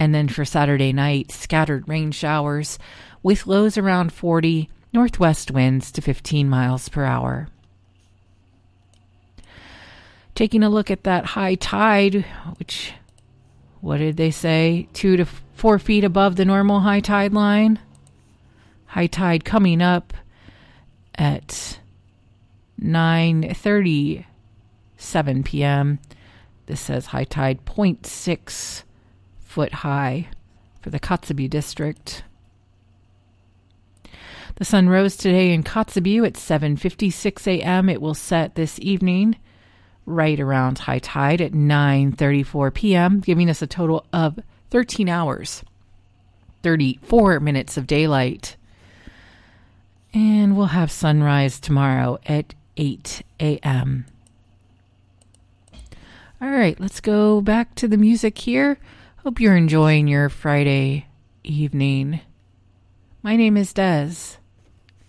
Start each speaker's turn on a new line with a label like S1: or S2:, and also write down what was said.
S1: And then for Saturday night, scattered rain showers with lows around 40, northwest winds to 15 miles per hour. Taking a look at that high tide, which, what did they say? 2 to 4 feet above the normal high tide line. High tide coming up at 9:37 p.m. This says high tide 0.6 foot high for the Kotzebue district. The sun rose today in Kotzebue at 7:56 a.m. It will set this evening right around high tide at 9:34 p.m., giving us a total of 13 hours, 34 minutes of daylight. And we'll have sunrise tomorrow at 8 a.m. All right, let's go back to the music here. Hope you're enjoying your Friday evening. My name is Des.